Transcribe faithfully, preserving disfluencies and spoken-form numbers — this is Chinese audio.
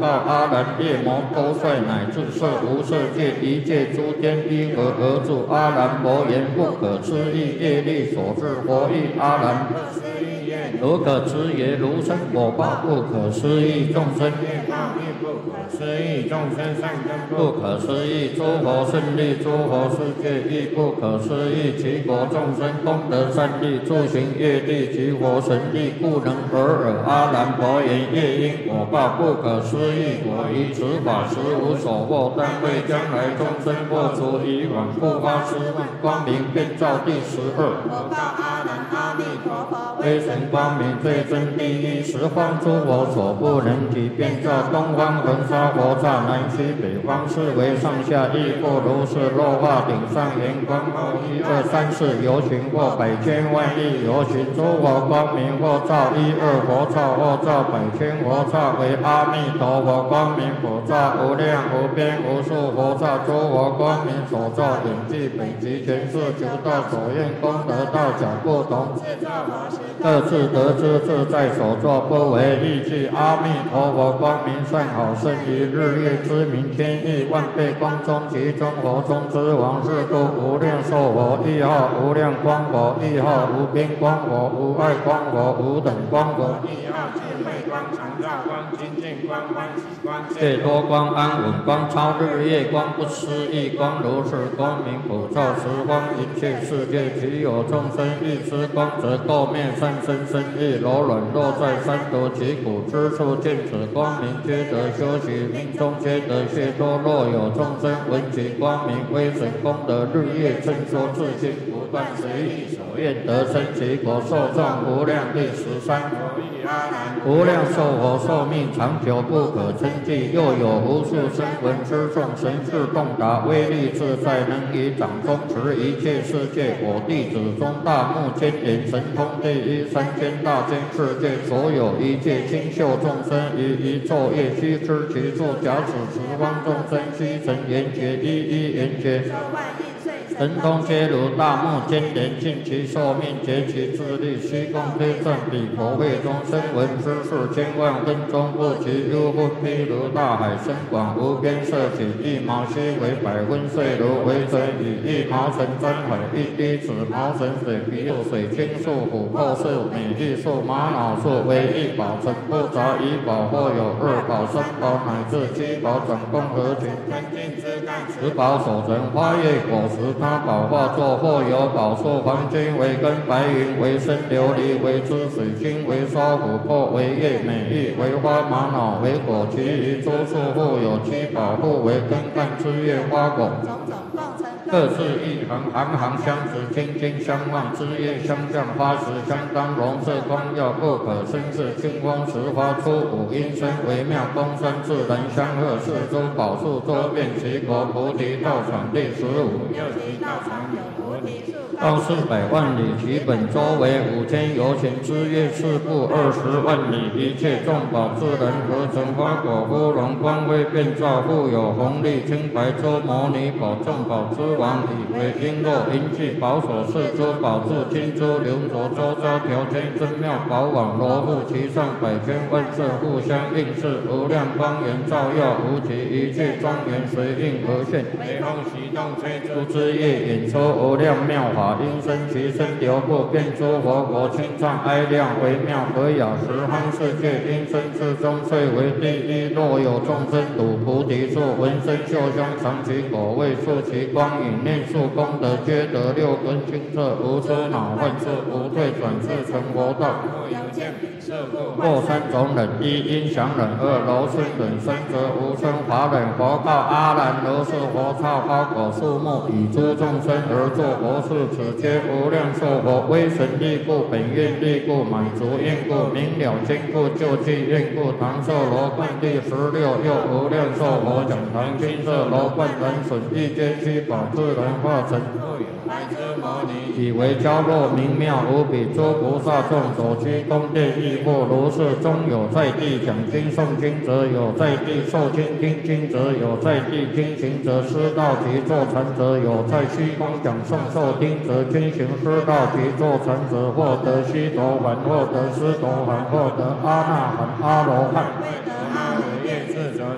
告阿难，夜魔多帅，乃至色无色界一切诸天，因何而住？阿难佛言：不可思议业力所致。佛意阿难，如可知也，如生果报，不可思议众生业报，亦不可思议众生善根，不可思议诸佛胜利，诸佛世界亦不可思议其国众生功德善利，诸行业力及佛神力，故能尔尔。阿难佛言：业因果报，不可思议。我以此法实无所获，但为将来众生破除以往不发失问，光明遍照第十二。我告阿难：阿弥陀佛，威神光明最真第一，十方诸佛所不能及，遍照东方恒沙佛刹，南西北方四维上下亦复如是。落化顶上圆光，后一二三四游行或百千万亿游行，诸佛光明或照一二佛刹，或照百千佛刹，为阿弥陀佛光明佛刹，无量无边无数佛刹，诸佛光明所照远近北极全是求道所愿功德大小不同，各自得知自在所作，不为意计。阿弥陀佛光明善好，胜于日月之明，天亿万倍光中，其中佛中之王，是故无量寿佛，一号无量光佛，一号无边光佛，无碍光佛，无等光佛，一号智慧光、常照光、清净光、欢喜光、解脱光、安稳光、超日月光、不思议光，如是光明普照十方一切世界，其有众生欲知光，则垢灭三身身意柔软，落在三毒其苦之处，见此光明，皆得修习，命中皆得解脱。若有众生闻其光明威神功德，日夜称说自信，不断随意所愿得生其国，寿壮无量。第十三。无量寿佛寿命长久，不可称计，又有无数声闻之众，神智洞达，威力自在，能以掌中持一切世界。我弟子中大目犍连神通第一，三千大千世界所有一切清秀众生，于一昼夜悉知其处。假使十方众生悉成圆觉，一一圆觉，神通皆如大目犍连，尽其寿命，竭其智力，虚空推算，彼佛会中声闻之事，千万分钟不及。幽分譬如大海，深广无边，色起一毛悉为百分碎，如微尘，以一毛尘沾海，一滴子毛尘水，比有水青树、琥珀树、美玉树、玛瑙树，为一宝尘，不杂一宝，或有二宝、三宝乃至七宝，转共合群，分尽枝干，十宝所成花叶果实，他宝化作，或有宝树，黄金为根，白云为身，琉璃为枝，水晶为梢，琥珀为叶，美玉为花，玛瑙为果，其余诸树或有七宝，互为根干枝叶花果，各自一行，行行相持，轻轻相望，枝叶相向，花实相当，容色光耀，不可生视。清风时发出五音声，微妙光山，自然相和，四周宝树周遍其国，菩提道场第十五。道四百万里，其本周为五千由前，枝叶四部二十万里，一切众宝自然合成，花果芙蓉光辉遍照，复有红绿青白周摩尼宝，众宝之王，以为璎珞银器宝所饰，珠宝柱金珠流浊，周遭条件真妙宝网罗布，其上百千万色互相映饰，无量光源照耀无极，一切庄严随应而现，雷风习动吹出之叶，演出无量妙法，音声其声流布，遍诸佛国，清唱哀亮微妙和雅，十方世界音声之中最为第一。若有众生睹菩提树，闻声嗅香，尝其果味，触其光影，念数功德，皆得六根清澈，无出恼患事，无退转世，成佛道。或三种忍：一音响忍，二柔顺忍，三则无声法忍。佛告阿难：如是佛刹花果树木，以诸众生而作佛事，此皆无量寿佛威神力故，本愿力故，满足愿故，明了坚固，救济愿故。唐寿罗冠第十六，又无量寿佛讲堂，金色罗冠人损，一间七宝自然化成。以为娇弱明妙无比，诸菩萨众所居宫殿亦复如是。中有在地讲经诵经者，有在地受经听经者，有在地听行者，师道及坐禅者，有在虚空讲诵受听者，均行师道及坐禅者，获得须陀洹，获得斯陀含，获得阿那含、阿罗汉。 者